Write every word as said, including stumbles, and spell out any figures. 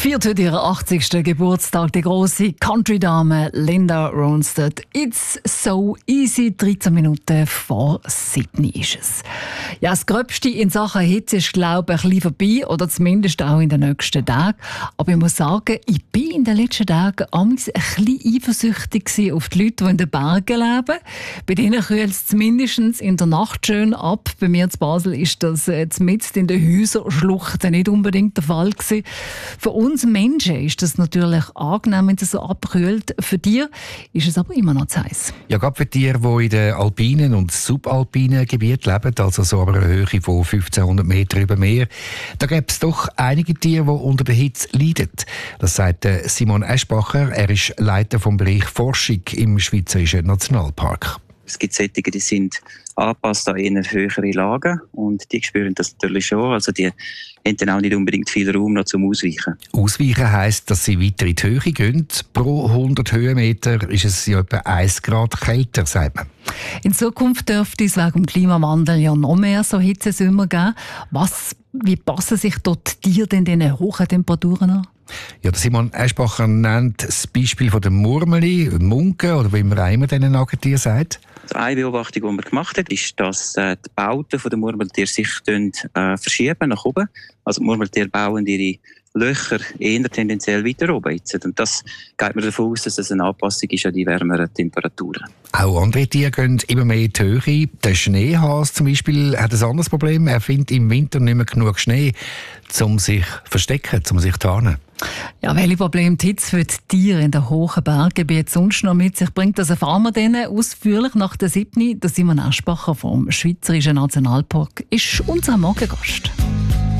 feiert heute ihren achtzigsten Geburtstag die grosse Country-Dame Linda Ronstadt. It's so easy, dreizehn Minuten vor sieben ist es. Ja, das Gröbste in Sachen Hitze ist, glaube ich, ein bisschen vorbei, oder zumindest auch in den nächsten Tagen. Aber ich muss sagen, ich bin in den letzten Tagen ein bisschen eifersüchtig auf die Leute, die in den Bergen leben. Bei denen kühlt es zumindest in der Nacht schön ab. Bei mir in Basel ist das äh, mitten in den Häuserschluchten nicht unbedingt der Fall gewesen. Für uns Menschen ist das natürlich angenehm, wenn es so abkühlt. Für dich ist es aber immer noch zu heiß. Ja, gerade für Tiere, die in den alpinen und subalpinen Gebieten leben, also so einer Höhe von fünfzehnhundert Meter über Meer, da gibt es doch einige Tiere, die unter der Hitze leiden. Das sagt Simon Eschbacher. Er ist Leiter vom Bereich Forschung im Schweizerischen Nationalpark. Es gibt solche, die sind angepasst an eher höhere Lagen und die spüren das natürlich schon. Also die haben dann auch nicht unbedingt viel Raum noch zum Ausweichen. Ausweichen heisst, dass sie weiter in die Höhe gehen. Pro hundert Höhenmeter ist es ja etwa ein Grad kälter, sagt man. In Zukunft dürfte es wegen dem Klimawandel ja noch mehr so Hitzesommer geben. Was, wie passen sich dort die Tiere denn diesen hohen Temperaturen an? Ja, Simon Eschbacher nennt das Beispiel von der Murmeli, Munken oder wie man auch immer diesen Nagetier sagt. Also eine Beobachtung, die man gemacht hat, ist, dass äh, die Bauten der Murmeltiere sich äh, verschieben nach oben. Also die Murmeltiere bauen ihre Löcher eher tendenziell weiter oben jetzt. Und das geht man davon aus, dass es eine Anpassung ist an die wärmeren Temperaturen. Auch andere Tiere gehen immer mehr in die Höhe. Der Schneehase zum Beispiel hat ein anderes Problem. Er findet im Winter nicht mehr genug Schnee, um sich zu verstecken, um sich zu tarnen. Ja, welche Probleme die Hitze für die Tiere in den hohen Berggebieten sonst noch mit sich bringt, das erfahren wir denen ausführlich nach der siebten. Der Simon Eschbacher vom Schweizerischen Nationalpark ist unser Morgengast.